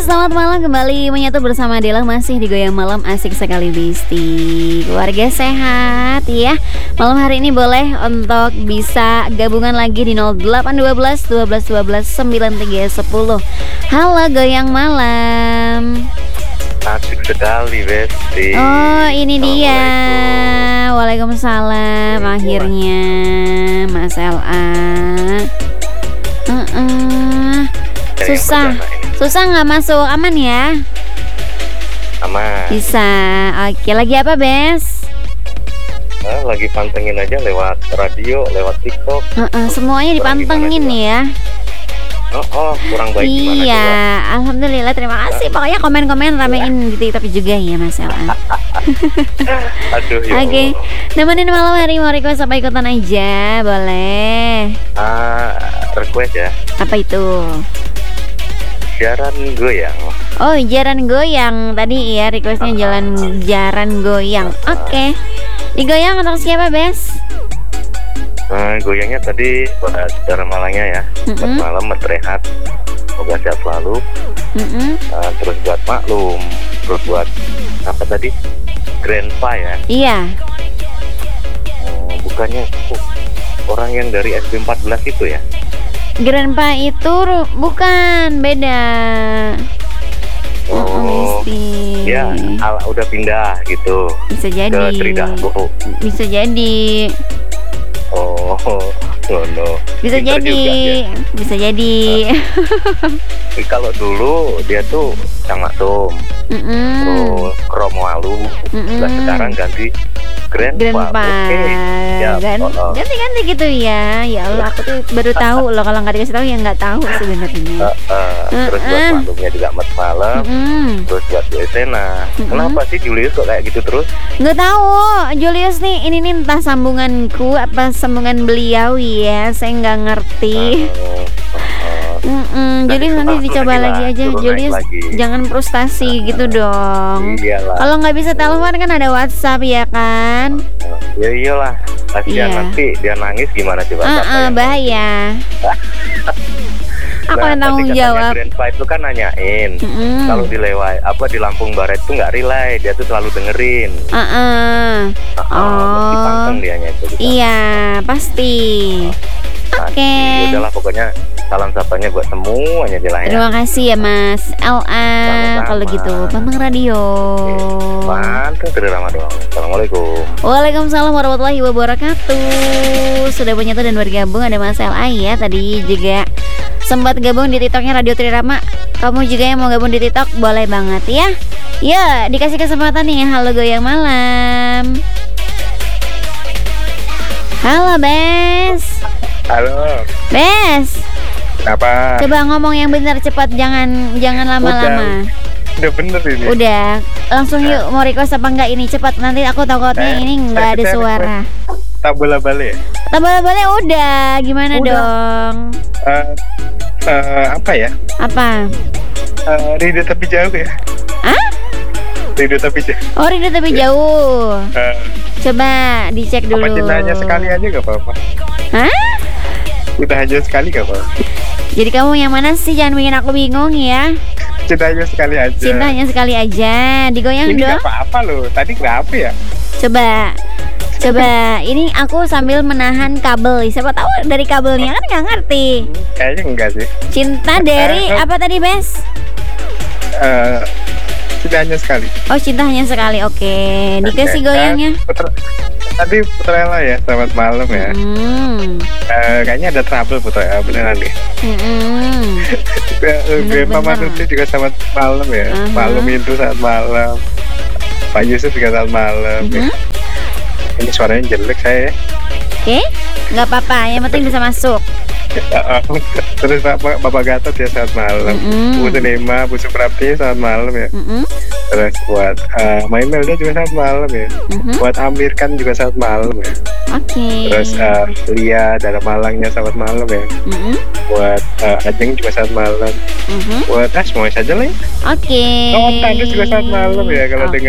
selamat malam kembali menyatu bersama Dela masih di Goyang Malam asik sekali Bisti. Keluarga sehat ya. Malam hari ini boleh untuk bisa gabungan lagi di 0812 12 12 9310. Halo Goyang Malam. Asik sekali Besti. Oh ini dia. Waalaikumsalam. Akhirnya Mas LA. Susah nggak masuk, aman ya? Aman. Bisa. Oke, lagi apa Bes? Lagi pantengin aja lewat radio, lewat TikTok. Semuanya dipantengin ya. Kurang baik gimana iya, juga? Alhamdulillah, terima kasih. Pokoknya komen-komen ramein di TikTok juga ya Mas LA. Aduh ya. Oke, nemenin malam hari mau request apa ikutan aja, boleh. Request ya. Apa itu? Jaran goyang. Oh, jaran goyang. Tadi ya requestnya jaran goyang. Oke. Digoyang untuk siapa, Bes? Goyangnya tadi buat saudara Malangnya ya. Buat malam rehat. Semoga sehat selalu. Terus buat maklum. Terus buat apa tadi? Grandpa ya. Iya. Bukannya orang yang dari SB14 itu ya? Grandpa itu bukan, beda. Ya, udah pindah gitu. Bisa jadi. Ke Tridahbo. Bisa jadi. No. Bisa jadi. Bisa jadi. Kalau dulu dia tuh Cangmatum, terus Kromoalu, sekarang ganti Grandpa. Ya, ganti gitu ya. Ya Allah, aku tuh baru tahu loh, kalau nggak dikasih tahu ya nggak tahu sebenarnya. Terus buat maklumnya juga Mat Malam. Terus buat Bu Esena. Kenapa sih Julius kok kayak gitu terus? Nggak tahu. Julius nih, ini nih entah sambunganku apa sambungan beliau ya. Saya nggak ngerti. Julius nanti dicoba lagi aja. Julius jangan frustasi gitu dong. Kalau nggak bisa telepon kan ada WhatsApp ya kan? Ya iyalah. Kasihan nanti dia nangis gimana coba? Bahaya. Aku yang tanggung jawab. Grandpa itu kan nanyain kalau di Lampung Barat itu nggak relay, dia tuh selalu dengerin. Dipanteng dianya itu. Iya pasti. Oke. Udahlah pokoknya salam sapanya buat semuanya jelas ya. Terima kasih ya Mas LA. Kalau gitu panteng radio. Panteng dari Rama doang. Assalamualaikum. Waalaikumsalam warahmatullahi wabarakatuh. Sudah menyatu dan bergabung ada Mas LA ya. Tadi juga sempat gabung di TikToknya Radio Trirama. Kamu juga yang mau gabung di TikTok boleh banget ya. Ya dikasih kesempatan nih. Halo Goyang Malam. Halo Bes. Halo Bes. Apa? Coba ngomong yang benar cepat, jangan lama-lama. Udah bener ini. Udah, langsung yuk mau request apa enggak ini cepat, nanti aku takutnya ini nggak ada suara. Tak bola-balik. Tak bola-balik udah, gimana dong? Apa ya? Apa? Rindu tapi jauh ya. Rindu tapi jauh. Oh rindu tapi jauh. Coba dicek dulu. Apa cintanya sekali aja gak apa-apa? Udah hanya sekali gak apa-apa. Jadi kamu yang mana sih? Jangan bikin aku bingung ya. Cintanya sekali aja. Cintanya sekali aja. Digoyang ini dong. Ini gak apa-apa loh. Tadi kenapa ya? Coba. Ini aku sambil menahan kabel. Siapa tahu dari kabelnya kan nggak ngerti. Kayaknya enggak sih. Cinta dari apa tadi Bes? Cinta hanya sekali. Oh, cinta hanya sekali. Oke. Dikasih goyangnya. Tadi Putra ya, selamat malam ya. Kayaknya ada trouble Putra, beneran nih. Grandpa Manuti juga selamat malam ya. Malam itu selamat malam. Pak Yusuf juga selamat malam. Ini suaranya jelek saya ya. Oke, nggak apa-apa. Yang penting bisa masuk. Terus Bapak Gatot ya selamat malam. Bu Sunema, Bu Suprapti selamat malam ya. Terus buat Maimelda juga selamat malam ya. Buat Amir kan juga selamat malam ya. Terus Lia dari Malangnya selamat malam ya. Buat Ajeng juga selamat malam. Buat semuanya saja lah ya. Kawan Tandus juga selamat malam ya kalau dengar